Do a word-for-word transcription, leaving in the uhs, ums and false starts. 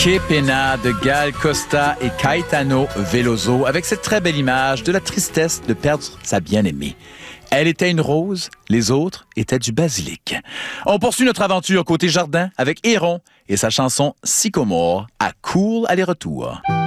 Que pena de Gal Costa et Caetano Veloso avec cette très belle image de la tristesse de perdre sa bien-aimée. Elle était une rose, les autres étaient du basilic. On poursuit notre aventure côté jardin avec Héron et sa chanson Sycomore à cool aller-retour.